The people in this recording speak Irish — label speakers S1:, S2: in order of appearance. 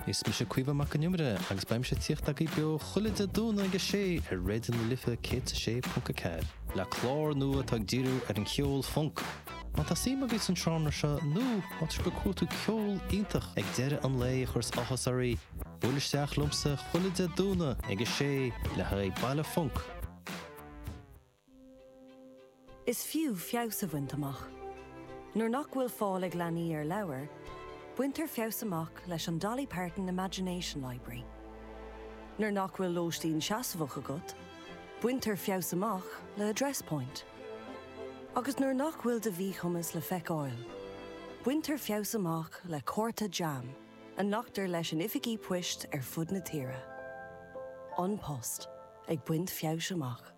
S1: Is mi se cuiomh amach an numere agus baim se tíocht ag beo chuile dúna agus sé ar réidir na lifa cé.4 le chlár nua atá díú ar an ceol funk. Má tá síma agus an tránar se nó má go cuatú ceol ítach ag deire an lé churs achas arí bulisteach lumsa chuile dúna agus sé le ha ag baile funk.
S2: Is fiú fios a bhaint amach. Nuair nach bhfuil fáil ag leanaí ar leabhar, buintear fios amach leis an Dolly Parton Imagination Library. Nuair nach bhfuil lóistín seasamhach agat, buintear fios amach le Address Point. Agus nuair nach bhfuil de bhí chumas le feiceáil, buintear fios amach le Córta Jam, an nachtar leis an ificí puist ar fud na tíre. An post ag buint fios amach.